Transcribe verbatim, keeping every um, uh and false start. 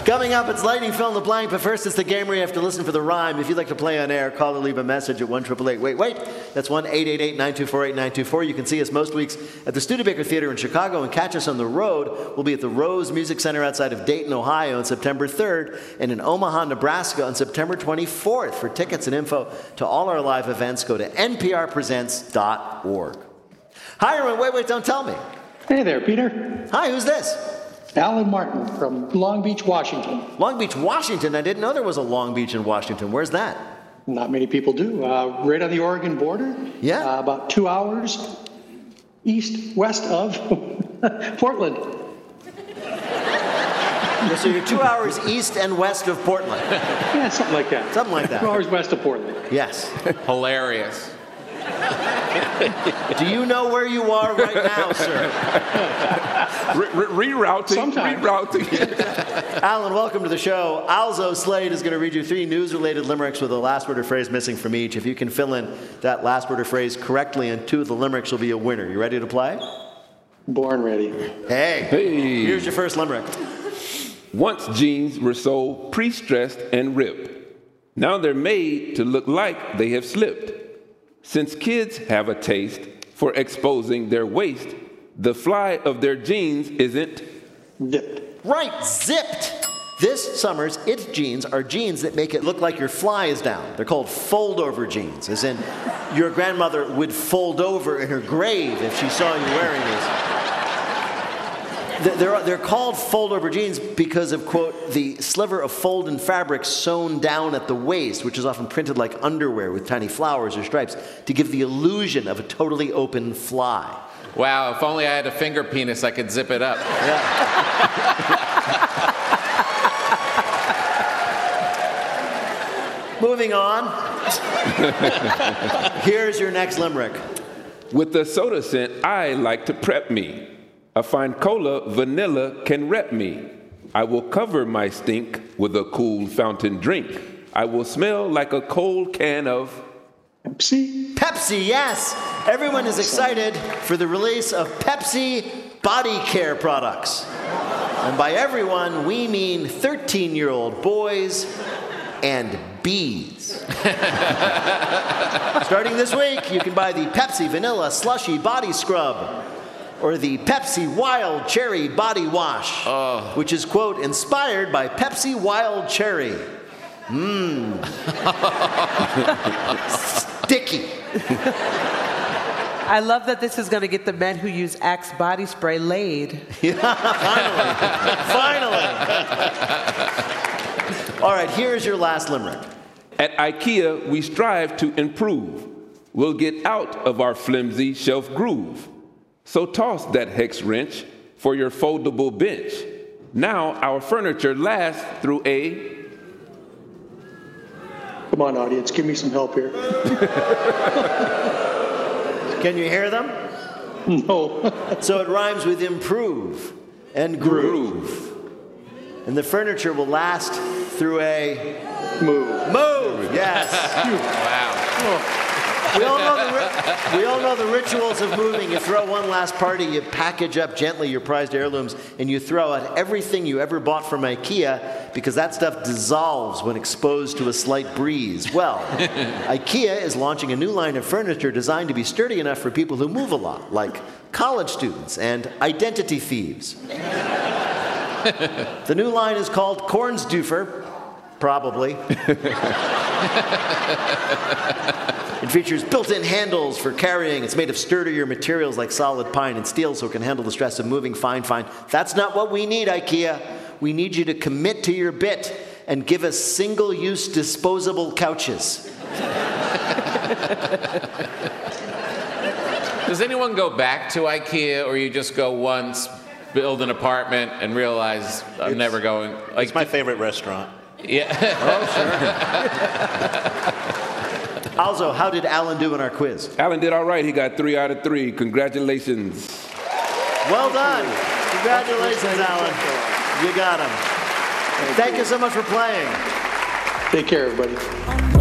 Coming up, it's Lightning Fill in the Blank, but first it's the game where you have to listen for the rhyme. If you'd like to play on air, call or leave a message at one eight eight eight, wait, wait. That's one eight eight eight, nine two four, eight nine two four. You can see us most weeks at the Studebaker Theater in Chicago and catch us on the road. We'll be at the Rose Music Center outside of Dayton, Ohio on September third and in Omaha, Nebraska on September twenty-fourth. For tickets and info to all our live events, go to N P R presents dot org. Hi, everyone. Wait, wait, don't tell me. Hey there, Peter. Hi, who's this? Alan Martin from Long Beach, Washington. Long Beach, Washington. I didn't know there was a Long Beach in Washington. Where's that? Not many people do. Uh, right on the Oregon border. Yeah. Uh, about two hours east, west of Portland. So you're two hours east and west of Portland. Yeah, something like that. Something like that. Two hours west of Portland. Yes. Hilarious. Do you know where you are right now, sir? Re- re- rerouting. Sometimes. Rerouting. Alan, welcome to the show. Alzo Slade is going to read you three news-related limericks with a last word or phrase missing from each. If you can fill in that last word or phrase correctly in two of the limericks, you'll be a winner. You ready to play? Born ready. Hey. Hey. Here's your first limerick. Once jeans were so pre-stressed and ripped. Now they're made to look like they have slipped. Since kids have a taste for exposing their waist, the fly of their jeans isn't Zipped. Right, zipped. This summer's It jeans are jeans that make it look like your fly is down. They're called fold-over jeans, as in your grandmother would fold over in her grave if she saw you wearing these. They're, they're called fold-over jeans because of, quote, the sliver of fold-in fabric sewn down at the waist, which is often printed like underwear with tiny flowers or stripes, to give the illusion of a totally open fly. Wow, if only I had a finger penis, I could zip it up. Yeah. Moving on. Here's your next limerick. with the soda scent I like to prep me. A fine cola vanilla can rep me. I will cover my stink with a cool fountain drink. I will smell like a cold can of Pepsi. Pepsi, yes. Everyone is excited for the release of Pepsi body care products. And by everyone, we mean thirteen-year-old boys and bees. Starting this week, you can buy the Pepsi Vanilla Slushy Body Scrub or the Pepsi Wild Cherry Body Wash, oh. which is, quote, inspired by Pepsi Wild Cherry. Mmm. Sticky. I love that this is going to get the men who use Axe body spray laid. Yeah, finally. Finally. All right, here's your last limerick. At IKEA, we strive to improve. We'll get out of our flimsy shelf groove. So toss that hex wrench for your foldable bench. Now our furniture lasts through a... Come on, audience, give me some help here. Can you hear them? No. So it rhymes with improve and groove. And the furniture will last through a... Move. Move, yes. Wow. We all know the ri- we all know the rituals of moving. You throw one last party, you package up gently your prized heirlooms, and you throw out everything you ever bought from IKEA because that stuff dissolves when exposed to a slight breeze. Well, IKEA is launching a new line of furniture designed to be sturdy enough for people who move a lot, like college students and identity thieves. The new line is called Kornsdoofer, probably. It features built-in handles for carrying. It's made of sturdier materials like solid pine and steel so it can handle the stress of moving. Fine, fine. That's not what we need, IKEA. We need you to commit to your bit and give us single-use disposable couches. Does anyone go back to IKEA, or you just go once, build an apartment, and realize I'm It's- never going? Like, It's my favorite restaurant. yeah. Oh, sure. Also, how did Alan do in our quiz? Alan did all right. He got three out of three. Congratulations. Well done. Congratulations, Alan. You got him. Thank you so much for playing. Take care, everybody.